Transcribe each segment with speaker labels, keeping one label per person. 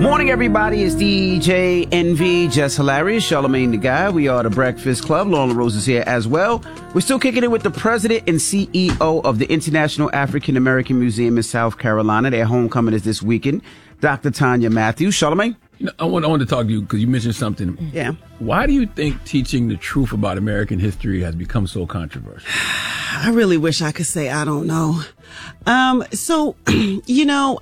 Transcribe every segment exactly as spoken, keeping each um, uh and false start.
Speaker 1: Morning, everybody. It's D J N V, Just Hilarious, Charlamagne the Guy. We are the Breakfast Club. Lauren Rose is here as well. We're still kicking it with the president and C E O of the International African American Museum in South Carolina. Their homecoming is this weekend. Doctor Tanya Matthews. Charlamagne?
Speaker 2: You know, I want, I want to talk to you because you mentioned something.
Speaker 1: Yeah.
Speaker 2: Why do you think teaching the truth about American history has become so controversial?
Speaker 3: I really wish I could say I don't know. Um, so, you know,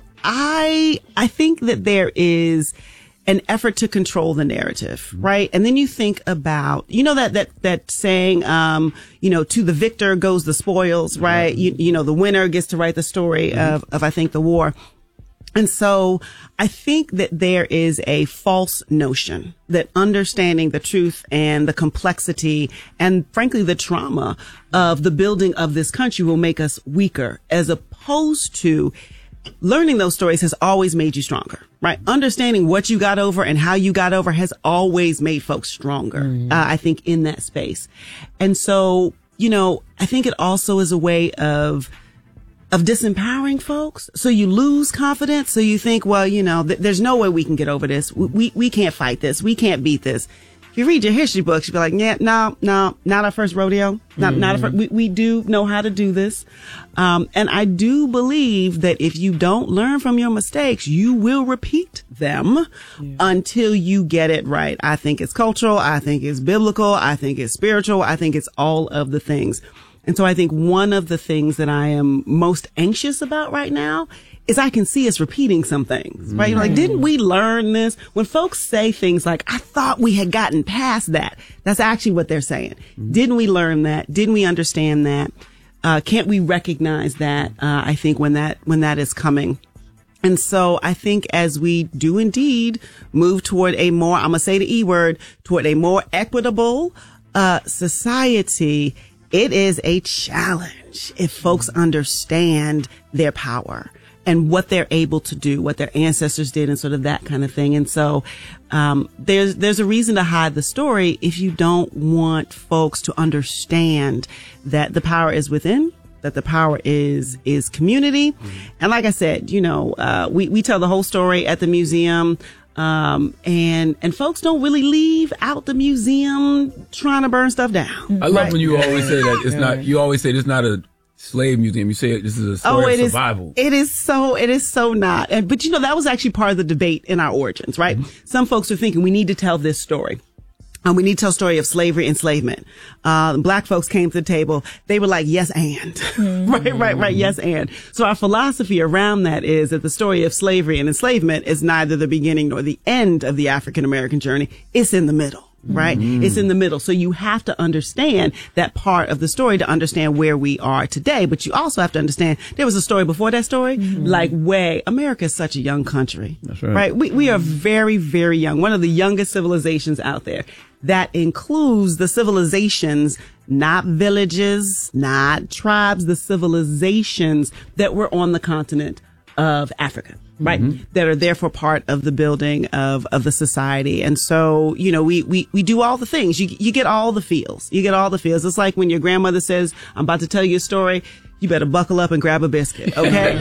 Speaker 3: I I think that there is an effort to control the narrative, right? And then you think about, you know, that that that saying, um, you know, to the victor goes the spoils, right? You you know, the winner gets to write the story mm-hmm. of of I think the war. And so I think that there is a false notion that understanding the truth and the complexity and frankly the trauma of the building of this country will make us weaker, as opposed to learning those stories has always made you stronger, right? Understanding what you got over and how you got over has always made folks stronger, mm. uh, I think, in that space. And so, you know, I think it also is a way of of disempowering folks. So you lose confidence. So you think, well, you know, th- there's no way we can get over this. We, we, we can't fight this. We can't beat this. If you read your history books, you'll be like, yeah, no, no, not our first rodeo. Not, mm-hmm. not our first, we, we do know how to do this. Um, and I do believe that if you don't learn from your mistakes, you will repeat them yeah. until you get it right. I think it's cultural. I think it's biblical. I think it's spiritual. I think it's all of the things. And so I think one of the things that I am most anxious about right now is I can see us repeating some things, right? Mm. Like, didn't we learn this? When folks say things like, I thought we had gotten past that, that's actually what they're saying. Mm. Didn't we learn that? Didn't we understand that? Uh, can't we recognize that? Uh, I think when that, when that is coming. And so I think as we do indeed move toward a more, I'm going to say the E word, toward a more equitable, uh, society, it is a challenge if folks understand their power and what they're able to do, what their ancestors did, and sort of that kind of thing. And so, um, there's, there's a reason to hide the story if you don't want folks to understand that the power is within, that the power is, is community. Mm-hmm. And like I said, you know, uh, we, we tell the whole story at the museum. Um, and, and folks don't really leave out the museum trying to burn stuff down.
Speaker 2: I love right? when you always say that it's not, you always say it's not a slave museum. You say this is a story
Speaker 3: oh, it
Speaker 2: of survival.
Speaker 3: Is, it is so, it is so not. And, but you know, that was actually part of the debate in our origins, right? Mm-hmm. Some folks are thinking we need to tell this story. Um, we need to tell a story of slavery, enslavement. Uh, black folks came to the table. They were like, yes, and. Mm-hmm. right, right, right. Yes, and. So our philosophy around that is that the story of slavery and enslavement is neither the beginning nor the end of the African American journey. It's in the middle. Right? Mm-hmm. It's in the middle. So you have to understand that part of the story to understand where we are today. But you also have to understand there was a story before that story. Mm-hmm. Like way, America is such a young country.
Speaker 2: That's right.
Speaker 3: Right? We, we are very, very young. One of the youngest civilizations out there. That includes the civilizations, not villages, not tribes, the civilizations that were on the continent of Africa. Right. Mm-hmm. That are therefore part of the building of, of the society. And so, you know, we, we, we do all the things. You, you get all the feels. You get all the feels. It's like when your grandmother says, I'm about to tell you a story. You better buckle up and grab a biscuit. Okay.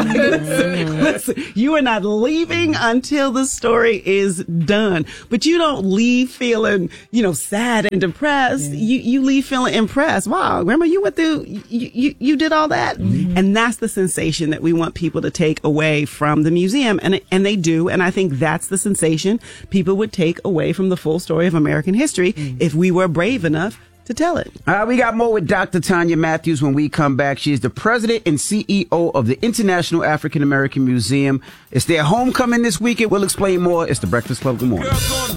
Speaker 3: listen, listen, you are not leaving until the story is done, but you don't leave feeling, you know, sad and depressed. Yeah. You, you leave feeling impressed. Wow. Grandma, you went through, you, you, you did all that. Mm-hmm. And that's the sensation that we want people to take away from the museum. And, and they do. And I think that's the sensation people would take away from the full story of American history mm-hmm. if we were brave enough to tell it.
Speaker 1: All right, we got more with Doctor Tanya Matthews when we come back. She is the president and C E O of the International African American Museum. It's their homecoming this weekend. We'll explain more. It's the Breakfast Club. Good morning.